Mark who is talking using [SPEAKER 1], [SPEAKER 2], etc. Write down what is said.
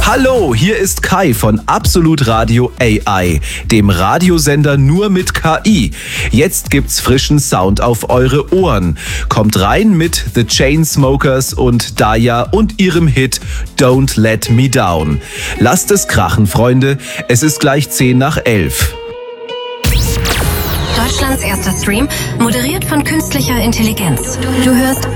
[SPEAKER 1] Hallo, hier ist Kai von Absolut Radio AI, dem Radiosender nur mit KI. Jetzt gibt's frischen Sound auf eure Ohren. Kommt rein mit The Chainsmokers und Daya und ihrem Hit Don't Let Me Down. Lasst es krachen, Freunde. Es ist gleich 10:11.
[SPEAKER 2] Deutschlands erster Stream, moderiert von künstlicher Intelligenz. Du hörst